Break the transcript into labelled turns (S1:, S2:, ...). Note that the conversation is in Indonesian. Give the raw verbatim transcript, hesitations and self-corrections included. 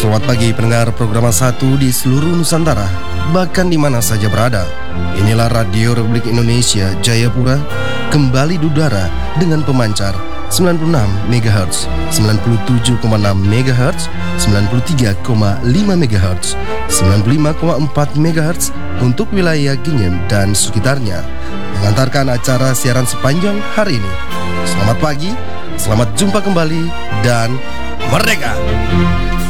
S1: Selamat pagi pendengar program satu di seluruh Nusantara, bahkan di mana saja berada. Inilah Radio Republik Indonesia Jayapura, kembali dudara dengan pemancar sembilan puluh enam megahertz, sembilan puluh tujuh koma enam megahertz, sembilan puluh tiga koma lima megahertz, sembilan puluh lima koma empat megahertz untuk wilayah Ginyem dan sekitarnya, mengantarkan acara siaran sepanjang hari ini. Selamat pagi, selamat jumpa kembali, dan merdeka!